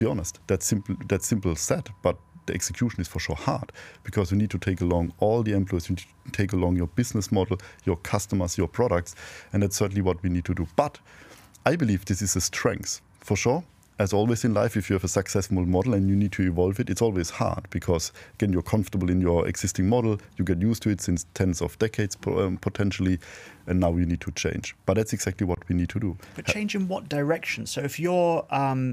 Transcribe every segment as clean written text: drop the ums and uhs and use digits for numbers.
be honest, that's simple said, but the execution is for sure hard, because you need to take along all the employees, you need to take along your business model, your customers, your products, and that's certainly what we need to do. But I believe this is a strength, for sure. As always in life, if you have a successful model and you need to evolve it, it's always hard because, again, you're comfortable in your existing model, you get used to it since tens of decades potentially, and now you need to change. But that's exactly what we need to do. But change in what direction? So if you're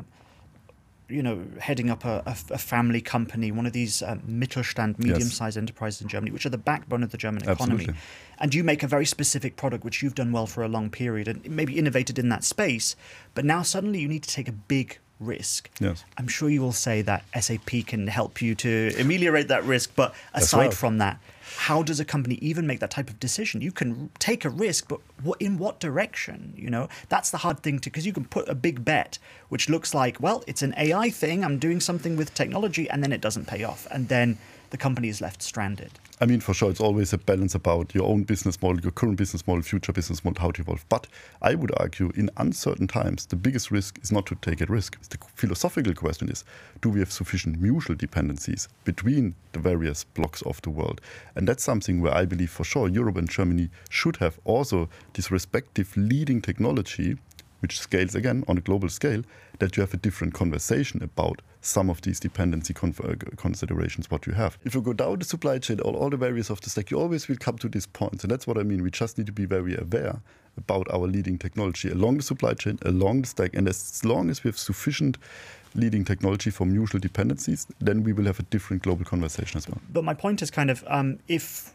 heading up a family company, one of these Mittelstand, medium-sized enterprises in Germany, which are the backbone of the German economy. Absolutely. And you make a very specific product, which you've done well for a long period and maybe innovated in that space, but now suddenly you need to take a big risk. Yes. I'm sure you will say that SAP can help you to ameliorate that risk, but aside from that, how does a company even make that type of decision? You can take a risk, but in what direction? That's the hard thing because you can put a big bet, which looks like, well, it's an AI thing, I'm doing something with technology, and then it doesn't pay off. And then the company is left stranded. I mean, for sure, it's always a balance about your own business model, your current business model, future business model, how to evolve. But I would argue in uncertain times, the biggest risk is not to take a risk. The philosophical question is, do we have sufficient mutual dependencies between the various blocks of the world? And that's something where I believe for sure Europe and Germany should have also this respective leading technology, which scales again on a global scale, that you have a different conversation about some of these dependency considerations what you have. If you go down the supply chain, all the various of the stack, you always will come to this point. And that's what I mean. We just need to be very aware about our leading technology along the supply chain, along the stack. And as long as we have sufficient leading technology for mutual dependencies, then we will have a different global conversation as well. But my point is kind of, if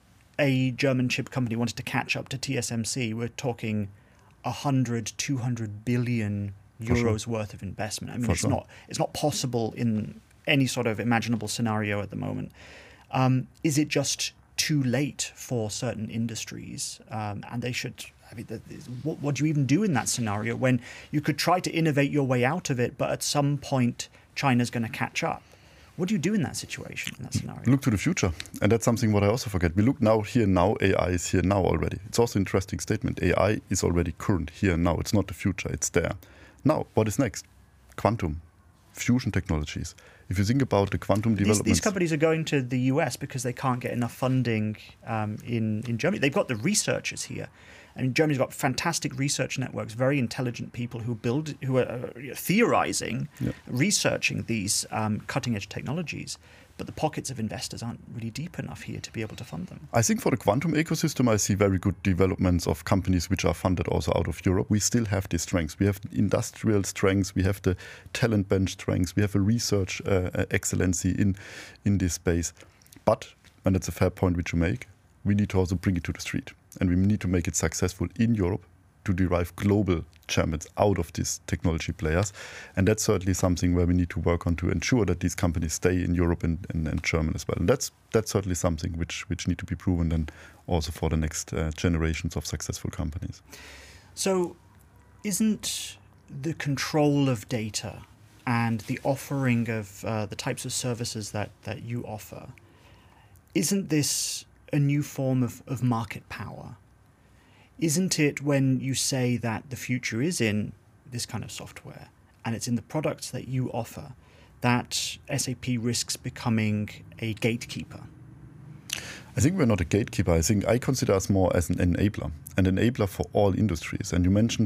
a German chip company wanted to catch up to TSMC, we're talking 100, 200 billion euros worth of investment. I mean, it's not possible in any sort of imaginable scenario at the moment. Is it just too late for certain industries? And they should, what do you even do in that scenario when you could try to innovate your way out of it, but at some point China's going to catch up? What do you do in that situation, in that scenario? Look to the future. And that's something what I also forget. We look here now, AI is here now already. It's also an interesting statement. AI is already current here now. It's not the future, it's there. Now, what is next? Quantum, fusion technologies. If you think about the quantum developments... These companies are going to the US because they can't get enough funding in Germany. They've got the researchers here. And Germany's got fantastic research networks, very intelligent people who are theorizing, researching these cutting-edge technologies. But the pockets of investors aren't really deep enough here to be able to fund them. I think for the quantum ecosystem, I see very good developments of companies which are funded also out of Europe. We still have these strengths. We have industrial strengths. We have the talent bench strengths. We have a research excellency in this space. But, and that's a fair point which you make, we need to also bring it to the street. And we need to make it successful in Europe to derive global champions out of these technology players. And that's certainly something where we need to work on to ensure that these companies stay in Europe and Germany as well. And that's certainly something which need to be proven then also for the next generations of successful companies. So isn't the control of data and the offering of the types of services that you offer, isn't this a new form of market power? Isn't it when you say that the future is in this kind of software and it's in the products that you offer that SAP risks becoming a gatekeeper? I think we're not a gatekeeper. I think I consider us more as an enabler for all industries. And you mentioned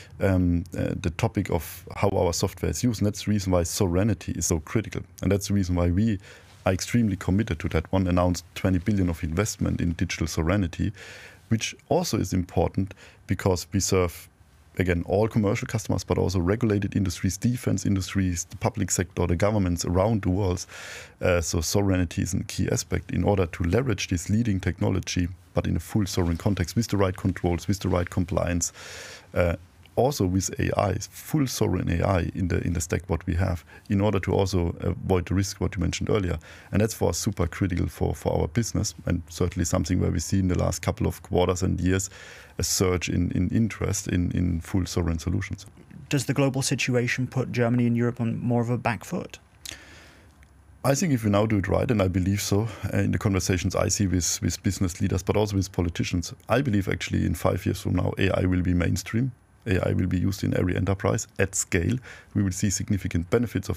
the topic of how our software is used, and that's the reason why sovereignty is so critical. And that's the reason why we are extremely committed to that one announced 20 billion of investment in digital sovereignty, which also is important because we serve, again, all commercial customers, but also regulated industries, defense industries, the public sector, the governments around the world. So sovereignty is a key aspect in order to leverage this leading technology, but in a full sovereign context with the right controls, with the right compliance. Also with AI, full sovereign AI in the stack what we have, in order to also avoid the risk what you mentioned earlier. And that's for us super critical for our business, and certainly something where we see in the last couple of quarters and years a surge in interest in full sovereign solutions. Does the global situation put Germany and Europe on more of a back foot? I think if we now do it right, and I believe so, in the conversations I see with business leaders, but also with politicians, I believe actually in 5 years from now, AI will be mainstream. AI will be used in every enterprise at scale. We will see significant benefits of